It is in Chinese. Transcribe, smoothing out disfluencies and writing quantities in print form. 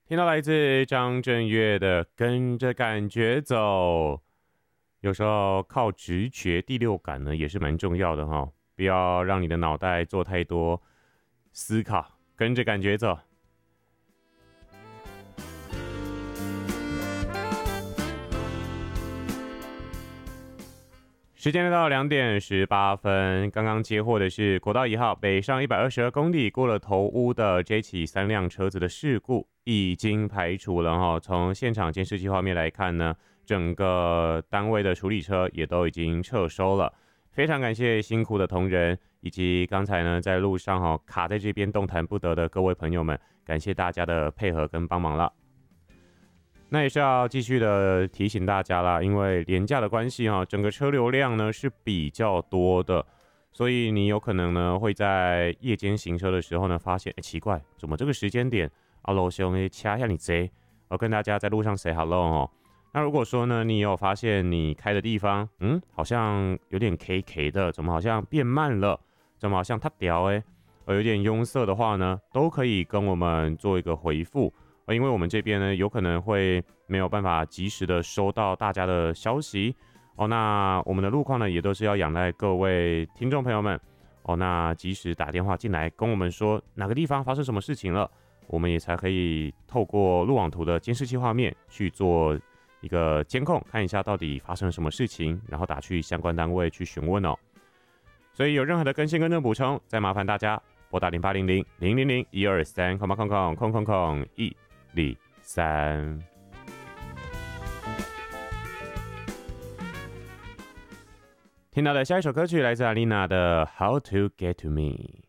听到来自张震岳的《跟着感觉走》，有时候靠直觉、第六感呢也是蛮重要的哈，不要让你的脑袋做太多思考，跟着感觉走。时间来到2点18分，刚刚接获的是国道1号北上122公里过了头屋的这起3辆车子的事故已经排除了哈。从现场监视器画面来看呢，整个单位的处理车也都已经撤收了。非常感谢辛苦的同仁，以及刚才呢在路上卡在这边动弹不得的各位朋友们，感谢大家的配合跟帮忙了。那也是要继续的提醒大家啦，因为连假的关系整个车流量呢是比较多的，所以你有可能呢会在夜间行车的时候呢发现，奇怪，怎么这个时间点路上的车向你贼？我跟大家在路上 say hello 哦。那如果说呢，你有发现你开的地方，好像有点 KK 的，怎么好像变慢了？怎么好像它掉有点拥塞的话呢，都可以跟我们做一个回复。因为我们这边呢，有可能会没有办法及时的收到大家的消息那我们的路况呢，也都是要仰赖各位听众朋友们那及时打电话进来跟我们说哪个地方发生什么事情了，我们也才可以透过路网图的监视器画面去做一个监控，看一下到底发生了什么事情，然后打去相关单位去询问所以有任何的更新跟正补充，再麻烦大家拨打0800-000-123123。听到的下一首歌曲来自阿丽娜的《How to Get to Me》。